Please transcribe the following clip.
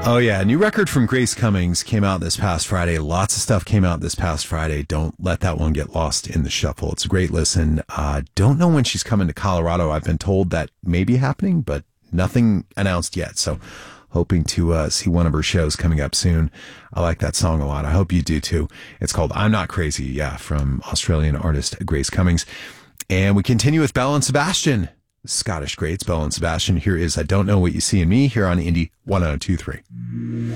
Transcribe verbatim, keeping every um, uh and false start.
Oh, yeah. A new record from Grace Cummings came out this past Friday. Lots of stuff came out this past Friday. Don't let that one get lost in the shuffle. It's a great listen. Uh, don't know when she's coming to Colorado. I've been told that may be happening, but nothing announced yet. So hoping to uh, see one of her shows coming up soon. I like that song a lot. I hope you do too. It's called I'm Not Crazy. Yeah, from Australian artist Grace Cummings. And we continue with Belle and Sebastian. Scottish greats, Belle and Sebastian. Here is I Don't Know What You See in Me here on Indie one oh two three.